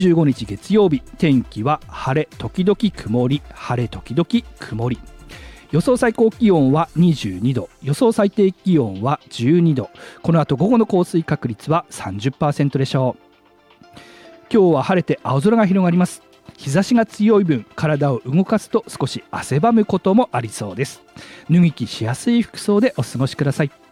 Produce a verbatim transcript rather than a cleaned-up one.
じゅうごにち月曜日、天気は晴れ時々曇り、晴れ時々曇り。予想最高気温はにじゅうにど、予想最低気温はじゅうにど。この後午後の降水確率は さんじゅっパーセント でしょう。今日は晴れて青空が広がります。日差しが強い分、体を動かすと少し汗ばむこともありそうです。脱ぎ着しやすい服装でお過ごしください。